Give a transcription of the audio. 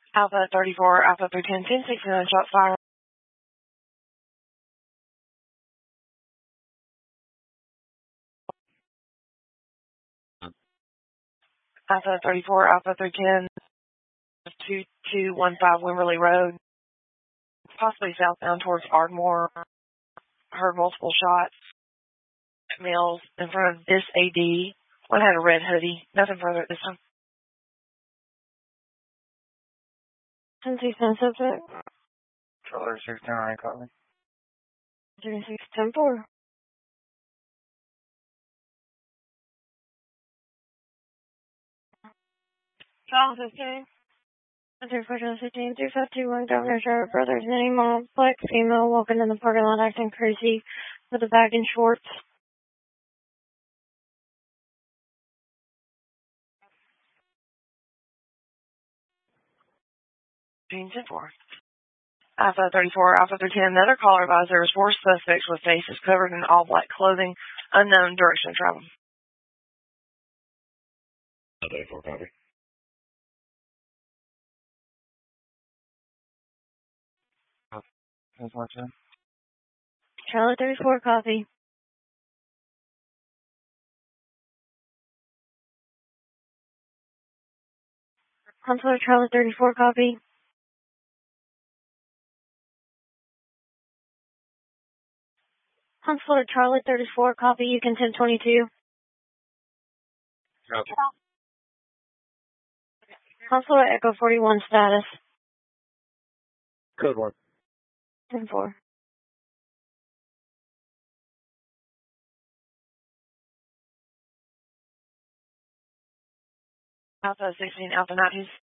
Alpha 34, Alpha 310, 1069, shot fire. Alpha 34, Alpha 310, 2215 Wimberley Road, possibly southbound towards Ardmore. Heard multiple shots. Males in front of this AD. One had a red hoodie. Nothing further at this time. 10-6 subject. Controller 609, call me. 36-10-4. Call 15. 15, 3521, Governor Sharp Brothers, Mini Black female walking in the parking lot acting crazy with a bag and shorts. James and 4. Alpha 34, Alpha 310. Another caller advised there was 4 suspects with faces covered in all black clothing. Unknown direction of travel. 34, copy. Charlie 34, copy. Consular Charlie 34, copy. Consular Charlie 34, copy. You can 1022. Copy. Consular Echo 41 status. Code 1. 10-4. Alpha 16, Alpha 19.